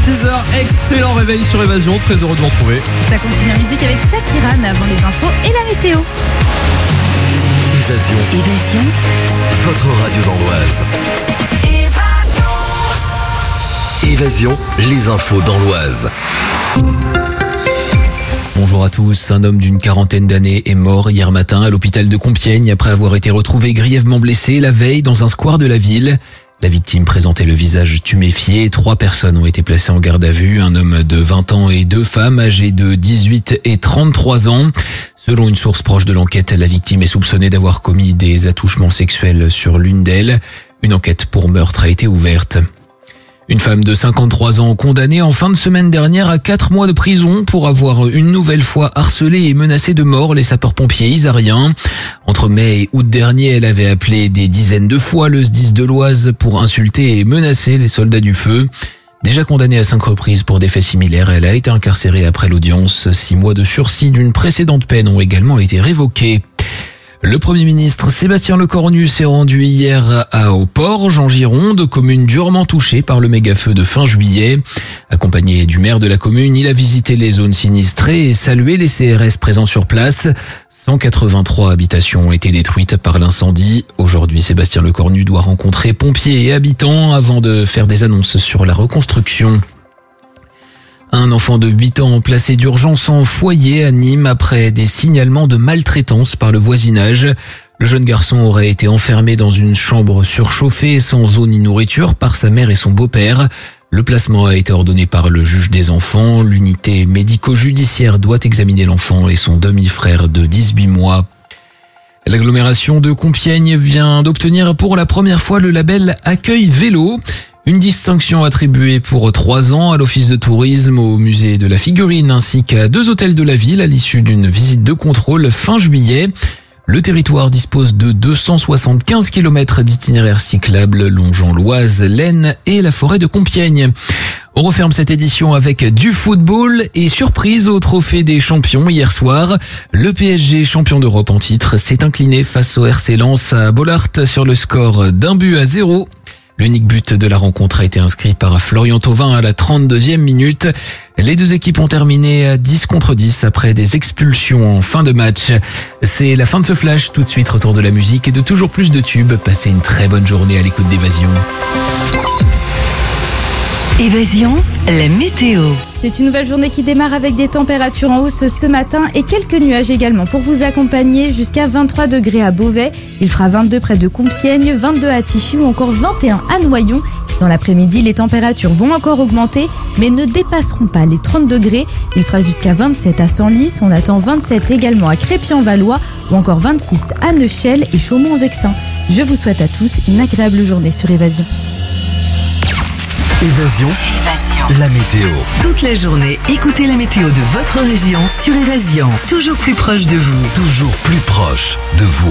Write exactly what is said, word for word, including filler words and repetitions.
six heures, excellent réveil sur Évasion, très heureux de vous retrouver. Ça continue en musique avec Shakira, mais avant les infos et la météo. Évasion. Évasion. Votre radio dans l'Oise. Évasion, les infos dans l'Oise. Bonjour à tous. Un homme d'une quarantaine d'années est mort hier matin à l'hôpital de Compiègne après avoir été retrouvé grièvement blessé la veille dans un square de la ville. La victime présentait le visage tuméfié. Trois personnes ont été placées en garde à vue. Un homme de vingt ans et deux femmes âgées de dix-huit et trente-trois ans. Selon une source proche de l'enquête, la victime est soupçonnée d'avoir commis des attouchements sexuels sur l'une d'elles. Une enquête pour meurtre a été ouverte. Une femme de cinquante-trois ans condamnée en fin de semaine dernière à quatre mois de prison pour avoir une nouvelle fois harcelé et menacé de mort les sapeurs-pompiers isariens. Entre mai et août dernier, elle avait appelé des dizaines de fois le S D I S de l'Oise pour insulter et menacer les soldats du feu. Déjà condamnée à cinq reprises pour des faits similaires, elle a été incarcérée après l'audience. Six mois de sursis d'une précédente peine ont également été révoqués. Le Premier ministre Sébastien Lecornu s'est rendu hier à Auporge, en Gironde, commune durement touchée par le méga-feu de fin juillet. Accompagné du maire de la commune, il a visité les zones sinistrées et salué les C R S présents sur place. cent quatre-vingt-trois habitations ont été détruites par l'incendie. Aujourd'hui, Sébastien Lecornu doit rencontrer pompiers et habitants avant de faire des annonces sur la reconstruction. Un enfant de huit ans placé d'urgence en foyer à Nîmes après des signalements de maltraitance par le voisinage. Le jeune garçon aurait été enfermé dans une chambre surchauffée sans eau ni nourriture par sa mère et son beau-père. Le placement a été ordonné par le juge des enfants. L'unité médico-judiciaire doit examiner l'enfant et son demi-frère de dix-huit mois. L'agglomération de Compiègne vient d'obtenir pour la première fois le label Accueil Vélo. Une distinction attribuée pour trois ans à l'office de tourisme, au musée de la figurine ainsi qu'à deux hôtels de la ville à l'issue d'une visite de contrôle fin juillet. Le territoire dispose de deux cent soixante-quinze kilomètres d'itinéraires cyclables longeant l'Oise, l'Aisne et la forêt de Compiègne. On referme cette édition avec du football et surprise au trophée des champions hier soir. Le P S G, champion d'Europe en titre, s'est incliné face au R C Lens à Bollaert sur le score d'un but à zéro. L'unique but de la rencontre a été inscrit par Florian Thauvin à la trente-deuxième minute. Les deux équipes ont terminé à dix contre dix après des expulsions en fin de match. C'est la fin de ce flash. Tout de suite, retour de la musique et de toujours plus de tubes. Passez une très bonne journée à l'écoute d'Évasion. Évasion, la météo. C'est une nouvelle journée qui démarre avec des températures en hausse ce matin et quelques nuages également pour vous accompagner jusqu'à vingt-trois degrés à Beauvais. Il fera vingt-deux près de Compiègne, vingt-deux à Tichy ou encore vingt et un à Noyon. Dans l'après-midi, les températures vont encore augmenter mais ne dépasseront pas les trente degrés. Il fera jusqu'à vingt-sept à Senlis, on attend vingt-sept également à Crépy-en-Valois ou encore vingt-six à Neuchâtel et Chaumont-en-Vexin. Je vous souhaite à tous une agréable journée sur Évasion. Évasion. Évasion. La météo. Toute la journée, écoutez la météo de votre région sur Évasion. Toujours plus proche de vous. Toujours plus proche de vous.